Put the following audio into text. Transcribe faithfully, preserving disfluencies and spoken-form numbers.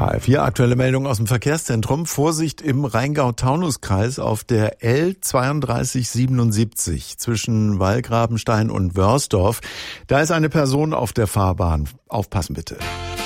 H R vier, aktuelle Meldung aus dem Verkehrszentrum. Vorsicht im Rheingau-Taunus-Kreis auf der L zweiunddreißig siebenundsiebzig zwischen Wallgrabenstein und Wörsdorf. Da ist eine Person auf der Fahrbahn. Aufpassen bitte.